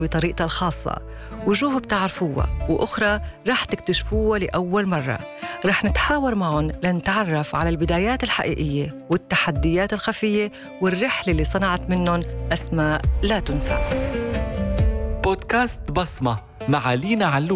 بطريقتها الخاصة، وجوه بتعرفوها وأخرى رح تكتشفوها لأول مرة. رح نتحاور معهم لنتعرف على البدايات الحقيقية والتحديات الخفية والرحلة اللي صنعت منهم أسماء لا تنسى. بودكاست بصمة مع لينا علو.